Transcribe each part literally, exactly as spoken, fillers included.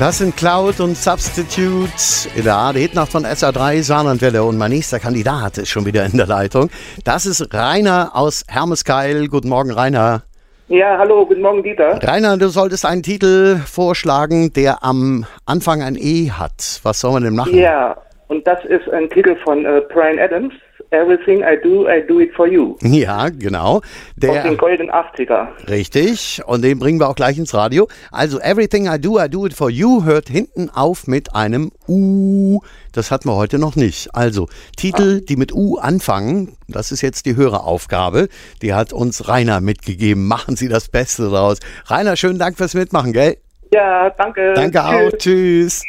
Das sind Cloud und Substitute in der A D-Hitnacht von S R drei Saarlandwelle. Und mein nächster Kandidat ist schon wieder in der Leitung. Das ist Rainer aus Hermeskeil. Guten Morgen, Rainer. Ja, hallo, guten Morgen, Dieter. Rainer, du solltest einen Titel vorschlagen, der am Anfang ein E hat. Was soll man denn machen? Ja, und das ist ein Titel von äh, Bryan Adams. Everything I do, I do it for you. Ja, genau. Der, aus den goldenen achtziger. Richtig, und den bringen wir auch gleich ins Radio. Also Everything I do, I do it for you hört hinten auf mit einem U. Das hatten wir heute noch nicht. Also Titel, ah. die mit U anfangen, das ist jetzt die Höreraufgabe. Die hat uns Rainer mitgegeben. Machen Sie das Beste daraus. Rainer, schönen Dank fürs Mitmachen, gell? Ja, danke. Danke Tschüss. auch. Tschüss.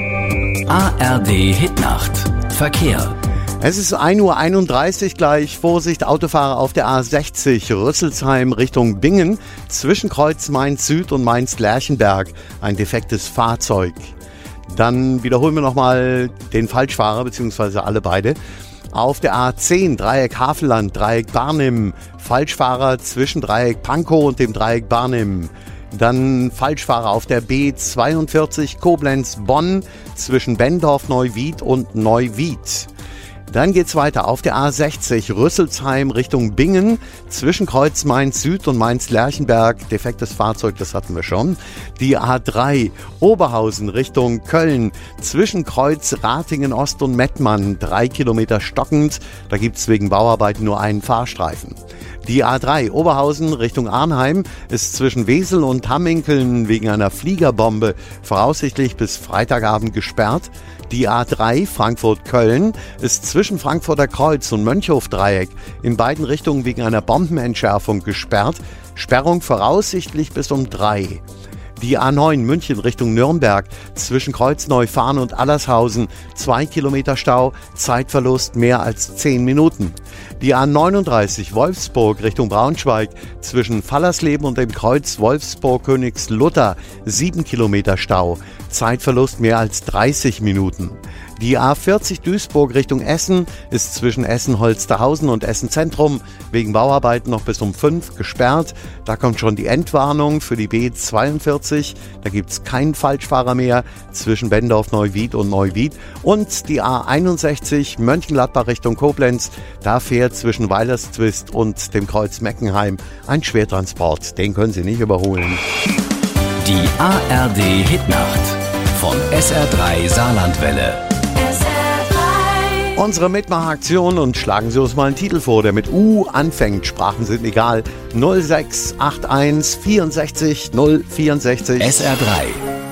A R D-Hitnacht. Verkehr. Es ist ein Uhr einunddreißig gleich. Vorsicht, Autofahrer auf der A sechzig, Rüsselsheim Richtung Bingen. Zwischen Kreuz Mainz Süd und Mainz Lerchenberg ein defektes Fahrzeug. Dann wiederholen wir nochmal den Falschfahrer, beziehungsweise alle beide. Auf der A zehn, Dreieck Havelland, Dreieck Barnim. Falschfahrer zwischen Dreieck Pankow und dem Dreieck Barnim. Dann Falschfahrer auf der B zweiundvierzig, Koblenz-Bonn zwischen Bendorf-Neuwied und Neuwied. Dann geht's weiter auf der A sechzig, Rüsselsheim Richtung Bingen, zwischen Kreuz Mainz Süd und Mainz Lerchenberg, defektes Fahrzeug, das hatten wir schon. Die A drei, Oberhausen Richtung Köln, zwischen Kreuz Ratingen Ost und Mettmann, drei Kilometer stockend, da gibt's wegen Bauarbeiten nur einen Fahrstreifen. Die A drei, Oberhausen Richtung Arnheim, ist zwischen Wesel und Hamminkeln wegen einer Fliegerbombe voraussichtlich bis Freitagabend gesperrt. Die A drei, Frankfurt-Köln, ist zwischen Frankfurter Kreuz und Mönchhof-Dreieck in beiden Richtungen wegen einer Bombenentschärfung gesperrt. Sperrung voraussichtlich bis um drei. Die A neun, München Richtung Nürnberg, zwischen Kreuzneufahren und Allershausen, zwei Kilometer Stau, Zeitverlust mehr als zehn Minuten. Die A neununddreißig, Wolfsburg Richtung Braunschweig, zwischen Fallersleben und dem Kreuz Wolfsburg-Königslutter, sieben Kilometer Stau, Zeitverlust mehr als dreißig Minuten. Die A vierzig Duisburg Richtung Essen ist zwischen Essen-Holsterhausen und Essen-Zentrum wegen Bauarbeiten noch bis um fünf gesperrt. Da kommt schon die Endwarnung für die B zweiundvierzig. Da gibt es keinen Falschfahrer mehr zwischen Bendorf-Neuwied und Neuwied. Und die A einundsechzig Mönchengladbach Richtung Koblenz. Da fährt zwischen Weilerszwist und dem Kreuz Meckenheim ein Schwertransport. Den können Sie nicht überholen. Die A R D-Hitnacht von S R drei Saarlandwelle. Unsere Mitmachaktion, und schlagen Sie uns mal einen Titel vor, der mit U anfängt. Sprachen sind egal. null sechs acht eins vierundsechzig null vierundsechzig. S R drei.